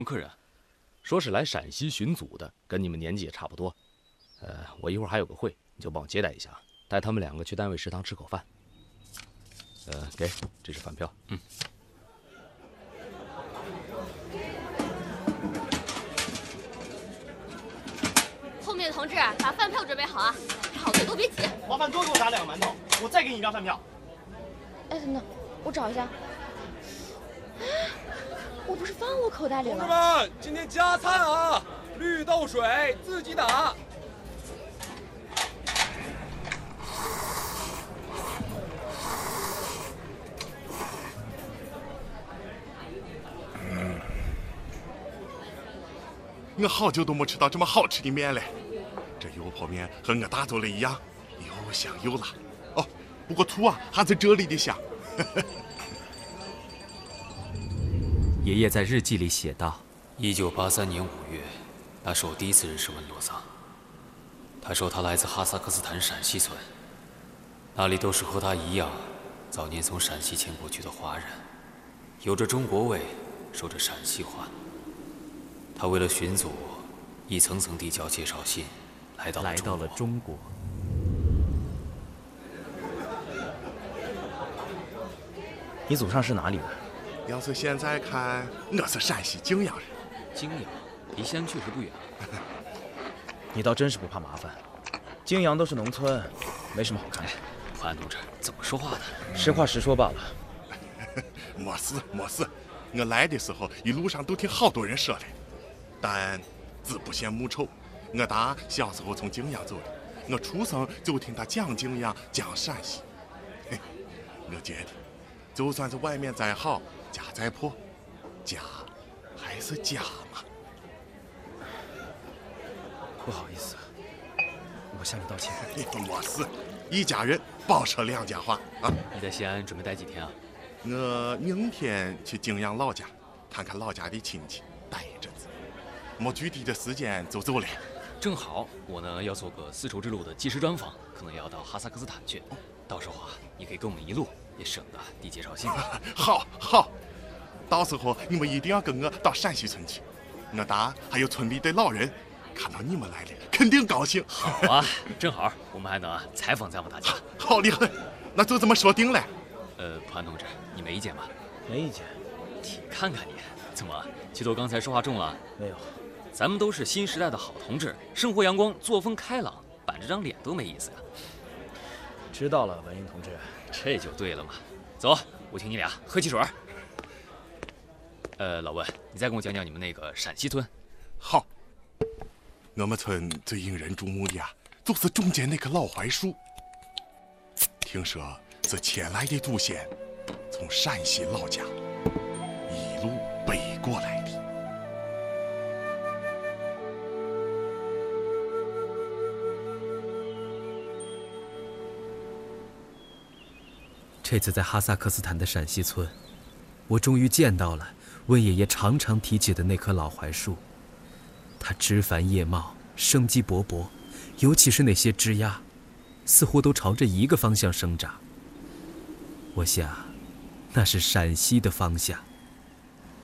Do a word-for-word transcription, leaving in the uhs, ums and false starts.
客人，说是来陕西巡祖的，跟你们年纪也差不多。呃，我一会儿还有个会，你就帮我接待一下，带他们两个去单位食堂吃口饭。呃，给，这是饭票。嗯。 后面的同志，把饭票准备好啊！好嘴都别挤。 麻烦多给我打两个馒头，我再给你一张饭票。 哎，等等，我找一下。我不是放我口袋里了。 同志们，今天加餐啊！绿豆水自己打。 嗯，我好久都没吃到这么好吃的面了。这油泼面和我打做的一样，又香又辣。哦，不过醋啊还是这里的香。 爷爷在日记里写道： 一九八三年五月，那是我第一次认识文罗桑。他说他来自哈萨克斯坦陕西村，那里都是和他一样，早年从陕西迁过去的华人，有着中国味，说着陕西话。他为了寻祖，一层层递交介绍信，来到了来到了中国。 你祖上是哪里的？ 要是现在看，我是陕西泾阳人。 泾阳，离西安确实不远。 你倒真是不怕麻烦。泾阳都是农村，没什么好看的。 普安同志怎么说话的？ 实话实说罢了。 没事没事，我来的时候一路上都听好多人说的，但子不嫌母丑。我爸小时候从泾阳走的，我出生就听他讲泾阳讲陕西。嘿，我觉得就算是外面再好，家再破，家还是家嘛。 不好意思，我向你道歉。 没事，一家人包说两家话啊。 你在西安准备待几天啊？ 我明天去泾阳老家，看看老家的亲戚，待一阵子。没具体的时间就走了。 正好我呢要做个丝绸之路的纪实专访，可能要到哈萨克斯坦去。到时候啊，你可以跟我们一路，也省得递介绍信。 好，好，到时候你们一定要跟我到陕西村去。我爸还有村里的老人看到你们来了，肯定高兴。 好啊，正好我们还能采访采访大家。 好厉害，那就这么说定了。 呃，普安同志，你没意见吧？ 没意见。 你看看你，怎么齐头刚才说话重了？ 没有。 咱们都是新时代的好同志，生活阳光，作风开朗，板着张脸多没意思呀。 知道了，文英同志。 这就对了嘛。走，我请你俩喝汽水。呃，老文，你再跟我讲讲你们那个陕西村。 好，我们村最引人注目的啊，就是中间那棵老槐树。听说是迁来的祖先从陕西老家一路背过来的。 这次在哈萨克斯坦的陕西村，我终于见到了温爷爷常常提起的那棵老槐树。它枝繁叶茂，生机勃勃，尤其是那些枝丫，似乎都朝着一个方向生长。我想，那是陕西的方向。